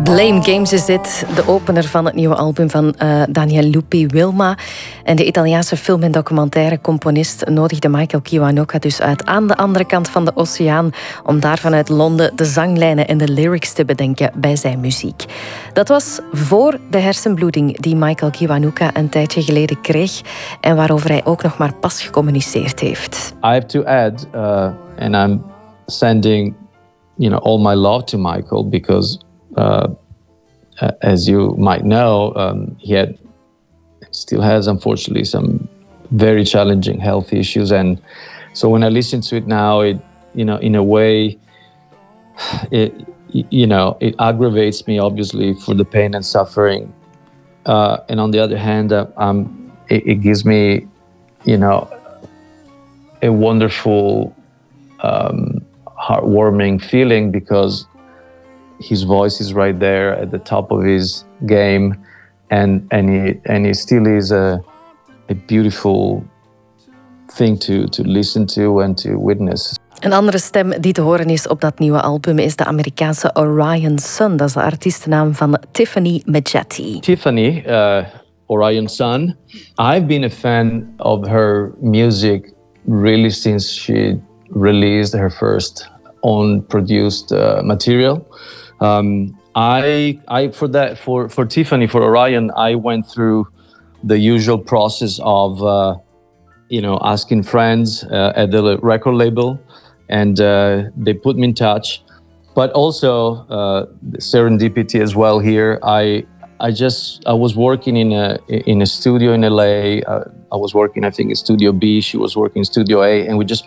Blame Games is dit, de opener van het nieuwe album van Daniel Lupi Wilma. En de Italiaanse film- en documentaire-componist nodigde Michael Kiwanuka dus uit aan de andere kant van de oceaan om daar vanuit Londen de zanglijnen en de lyrics te bedenken bij zijn muziek. Dat was voor de hersenbloeding die Michael Kiwanuka een tijdje geleden kreeg en waarover hij ook nog maar pas gecommuniceerd heeft. I have to add, and I'm sending, all my love to Michael because as you might know, he still has, unfortunately, some very challenging health issues. And so when I listen to it now, in a way, it aggravates me, obviously, for the pain and suffering. And on the other hand, it gives me, a wonderful, heartwarming feeling because his voice is right there at the top of his game, and he still is a beautiful thing to listen to and to witness. Een andere stem die te horen is op dat nieuwe album is de Amerikaanse Orion Sun. Dat is de artiestennaam van Tiffany Majeti. Tiffany, Orion Sun. I've been a fan of her music really since she released her first own produced material. For Tiffany, for Orion, I went through the usual process of asking friends at the record label, and they put me in touch. But also serendipity as well here. I was working in a studio in LA. I was working, I think, in Studio B. She was working in Studio A, and we just